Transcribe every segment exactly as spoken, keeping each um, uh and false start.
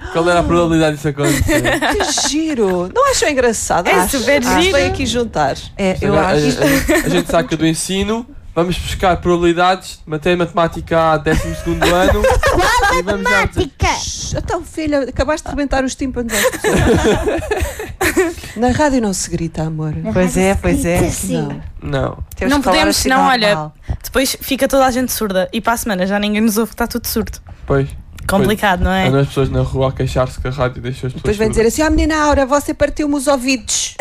Qual era a probabilidade disso acontecer? Que giro! Não acham engraçado? É acho, super acho. giro. Vem aqui juntar. É, eu Agora, acho. a, a- a gente saca do ensino, vamos buscar probabilidades, manter matemática a décimo segundo ano. e vamos já dizer- Matemática. Então, filha, acabaste de rebentar os tímpanos às pessoas. Na rádio não se grita, amor. Pois é, pois é. Sim. Não. Não. Temos Não que falar podemos, assim senão, olha, normal. depois fica toda a gente surda e para a semana já ninguém nos ouve, está tudo surdo. Pois. Complicado, não é? Andam as pessoas na rua a queixar-se que a rádio deixou as pessoas. Depois vem dizer assim: ah, menina Aura, você partiu-me os ouvidos.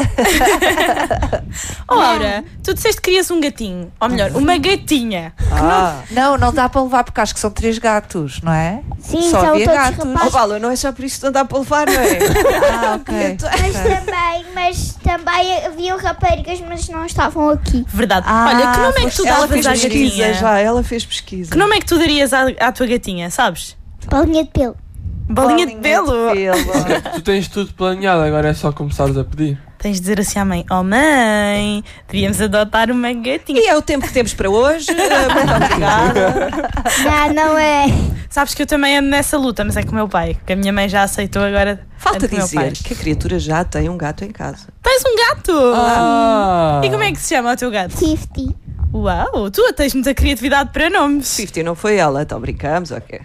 Oh, Laura, tu disseste que querias um gatinho, ou melhor, uma gatinha. Ah. Não, não dá para levar porque acho que são três gatos, não é? Sim, Só são havia todos gatos. Oh, rapazes. Vala, não é só por isso que não dá para levar, não é? Ah, ok. Mas também, mas também haviam raparigas, mas não estavam aqui. Verdade. Ah, Olha, que nome é que tu Ela davas fez à pesquisa gatinha? já, ela fez pesquisa. Que nome é que tu darias à, à tua gatinha, sabes? Bolinha de pelo. Bolinha de pelo. Tu tens tudo planeado, agora é só começares a pedir. Tens de dizer assim à mãe: oh mãe, devíamos adotar uma gatinha. E é o tempo que temos para hoje. Eh, Muito obrigada. Não, não é. Sabes que eu também ando nessa luta, mas é com o meu pai, que a minha mãe já aceitou agora. Falta ando com o meu pai. dizer que a criatura já tem um gato em casa. Tens um gato! Ah! E como é que se chama o teu gato? Fifty. Uau, tu tens muita criatividade para nomes. cinquenta não foi ela, então brincamos, ok.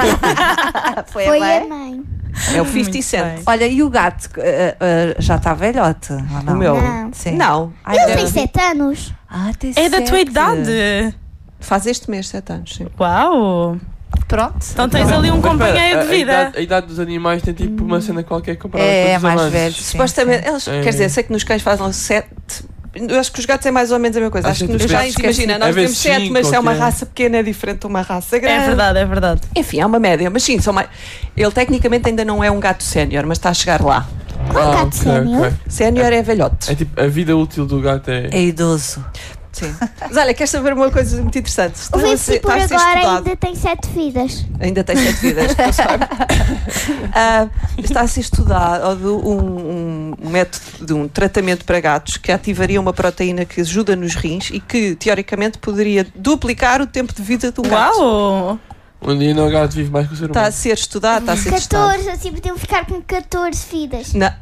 Foi, Foi a a mãe? mãe. É o cinquenta Muito Cent. bem. Olha, e o gato eh, eh, já está velhote? Ou não? O meu? Não. Sim. Não. Ai, Ele deve- tem sete anos. Ah, tem É da tua sete. idade. Faz este mês, sete anos, sim. Uau! Pronto. Então tens ali um Mas espera, companheiro a- de A vida. idade, a idade dos animais tem tipo uma cena qualquer comparada É, com é os mais amantes. velho. Sim, Supostamente, sim. eles, É. quer dizer, sei que nos cães fazem sete. Eu acho que os gatos é mais ou menos a mesma coisa. Acho Acho que que nos eu já cães, esqueci. imagina, É nós vezes temos sete, cinco, mas se é uma ou quê? raça pequena é diferente de uma raça grande. É verdade, é verdade. Enfim, é uma média, mas sim, são mais. Ele tecnicamente ainda não é um gato sénior, mas está a chegar lá. Qual Ah, gato ok, sénior? ok. Sénior é velhote. É tipo, a vida útil do gato é. É idoso. Sim. Mas olha, queres saber uma coisa muito interessante? Está O a ser, Vici por está a ser agora estudado. ainda tem sete vidas. Ainda tem sete vidas, não sabe? Ah, está a ser estudado um, um, um método de um tratamento para gatos que ativaria uma proteína que ajuda nos rins e que, teoricamente, poderia duplicar o tempo de vida do gato. Uau! Um dia no gato vive mais que o ser Está humano. a ser estudado, está a ser testado. catorze, assim podiam ficar com catorze vidas. Não.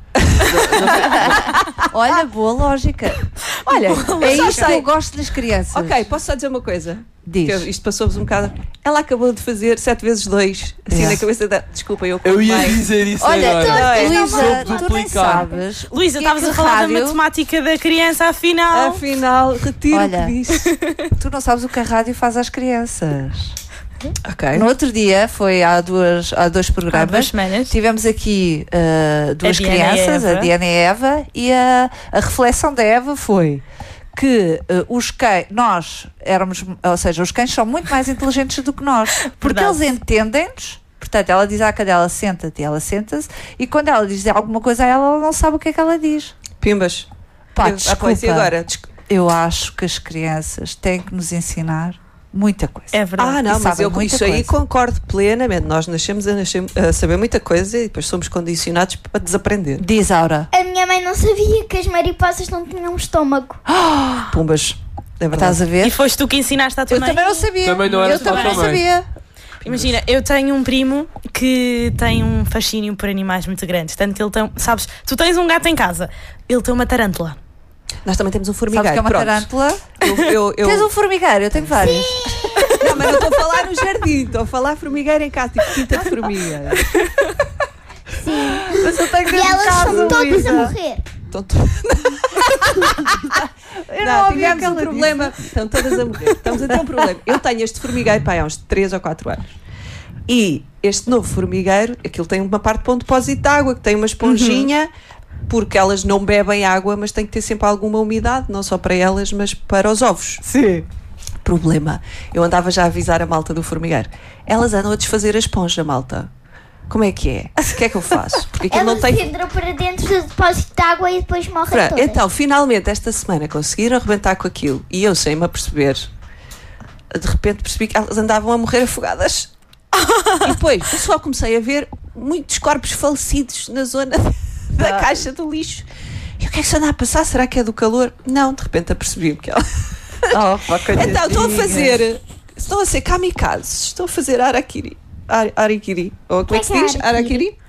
Olha, boa lógica. Olha, É já isto que sei. eu gosto das crianças. Ok, posso só dizer uma coisa? Diz. Que eu- isto passou-vos um bocado. Ela acabou de fazer sete vezes dois, assim É. na cabeça da. Desculpa, eu Eu ia contei. dizer isso Olha, agora. Não é? Luísa, Soube tu nem duplicar. sabes. o Luísa, que é estavas que a falar rádio- da matemática da criança, afinal. Afinal, retiro o Olha. que disse. Tu não sabes o que a rádio faz às crianças. Ok. No outro dia, foi há, duas, há dois Há programas, duas semanas. tivemos aqui uh, duas A Diana e a crianças, a Eva. Diana e a Eva, e a, a reflexão da Eva foi que uh, os cães, nós éramos, ou seja, os cães são muito mais inteligentes do que nós, porque Verdade. eles entendem-nos. Portanto, ela diz à cadela senta-te, e ela senta-se, e quando ela diz alguma coisa a ela, ela não sabe o que é que ela diz. Pimbas. Pá, Ah, pois, e desculpa. agora? Desculpa. Eu acho que as crianças têm que nos ensinar muita coisa. É verdade. Ah, não, E mas sabem eu muita isso aí coisa. concordo plenamente. Nós nascemos a, nascer- a saber muita coisa e depois somos condicionados para desaprender. Diz, Aura. A minha mãe não sabia que as mariposas não tinham estômago. Pumbas. É verdade. Estás a ver? E foste tu que ensinaste à tua Eu mãe? também não sabia. Também não era eu só também a tua não mãe. sabia. Imagina, eu tenho um primo que tem um fascínio por animais muito grande. Tanto que ele tem, sabes, tu tens um gato em casa, ele tem uma tarântula. Nós também temos um Sabes formigueiro. que é uma Pronto. tarântula? Eu, eu, eu... Tens um formigueiro, eu tenho vários. Não, mas não estou a falar no jardim, estou a falar formigueiro em casa, tipo quinta de formiga. Mas eu tenho E dentro de elas casa, são todas Luísa. a morrer. Estão to... Eu não, Não, ouvi tivemos aquela um problema. Estão todas a morrer. Estamos a ter um problema. Eu tenho este formigueiro pá, há uns três ou quatro anos. E este novo formigueiro, aquilo tem uma parte para um depósito de água, que tem uma esponjinha, porque elas não bebem água, mas tem que ter sempre alguma umidade, não só para elas, mas para os ovos. Sim. Problema. Eu andava já a avisar a malta do formigueiro. Elas andam a desfazer a esponja, malta. Como é que é? O que é que eu faço? Porque aquilo Elas não tem. entram para dentro do depósito de água e depois morrem Pronto, todas. então, finalmente, esta semana conseguiram arrebentar com aquilo e eu sem-me a perceber. De repente percebi que elas andavam a morrer afogadas. E depois, eu só comecei a ver muitos corpos falecidos na zona da caixa do lixo. E o que é que se anda a passar? Será que é do calor? Não, de repente apercebi-me que ela. Oh, pá, Então, estou a fazer. Estão a ser kamikazes. Estou a fazer arakiri. Ar- Arikiri. Ou como é que se O que é diz? que é arakiri? Arakiri?